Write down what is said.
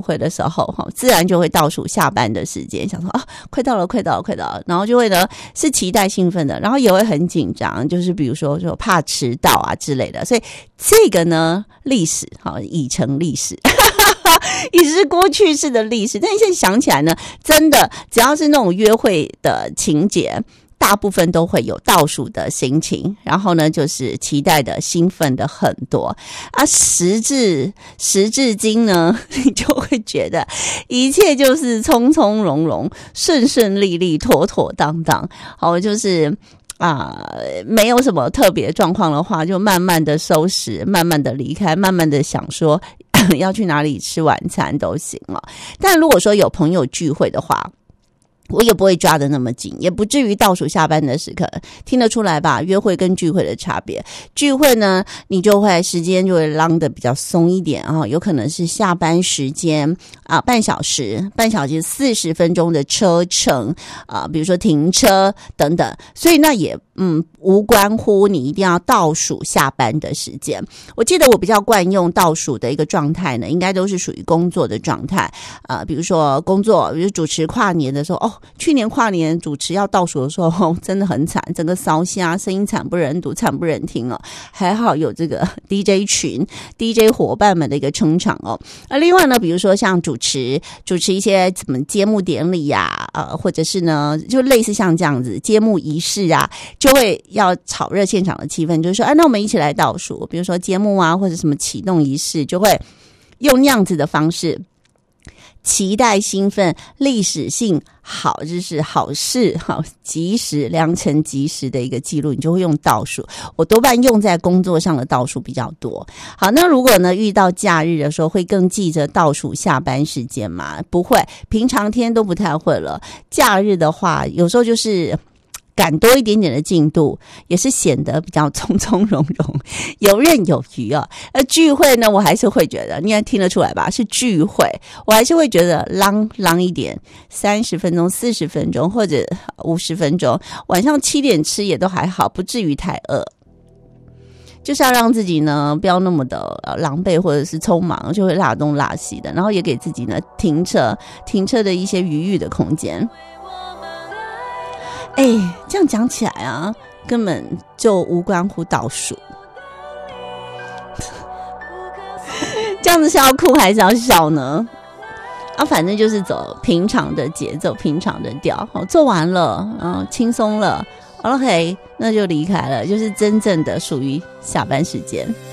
会的时候自然就会倒数下班的时间，想说啊，快到了，然后就会呢是期待兴奋的，然后也会很紧张，就是比如说就怕迟到啊之类的，所以这个呢历史已成历史已是过去式的历史。但现在想起来呢，真的只要是那种约会的情节，大部分都会有倒数的心情，然后呢就是期待的兴奋的很多啊。时至今呢，你就会觉得一切就是从从容容、顺顺利利、妥妥当当。好，就是没有什么特别状况的话，就慢慢的收拾，慢慢的离开，慢慢的想说要去哪里吃晚餐都行了。但如果说有朋友聚会的话，我也不会抓得那么紧，也不至于倒数下班的时刻，听得出来吧？约会跟聚会的差别，聚会呢，你就会时间就会拉得比较松一点有可能是下班时间半小时40分钟的车程比如说停车等等，所以那也无关乎你一定要倒数下班的时间。我记得我比较惯用倒数的一个状态呢，应该都是属于工作的状态比如说工作，比如主持跨年的时候去年跨年主持要倒数的时候真的很惨，整个烧瞎，声音惨不忍睹，惨不忍听还好有这个 DJ 群 DJ 伙伴们的一个撑场另外呢，比如说像主持一些什么揭幕典礼或者是呢就类似像这样子揭幕仪式就会要炒热现场的气氛，就是说那我们一起来倒数，比如说揭幕或者什么启动仪式，就会用那样子的方式，期待兴奋，历史性好，就是好事及时良辰吉时的一个记录，你就会用倒数。我多半用在工作上的倒数比较多。好，那如果呢遇到假日的时候，会更记着倒数下班时间吗？不会，平常天都不太会了。假日的话，有时候就是赶多一点点的进度，也是显得比较从从容容、游刃有余聚会呢，我还是会觉得，你也听得出来吧？是聚会，我还是会觉得浪一点，30分钟、40分钟或者50分钟，晚上7点吃也都还好，不至于太饿。就是要让自己呢不要那么的狼狈或者是匆忙，就会拉东拉西的，然后也给自己呢停车的一些余裕的空间。这样讲起来根本就无关乎倒数。这样子是要哭还是要笑呢？反正就是走平常的节奏，平常的调。做完了，轻松了 ，OK， 那就离开了，就是真正的属于下班时间。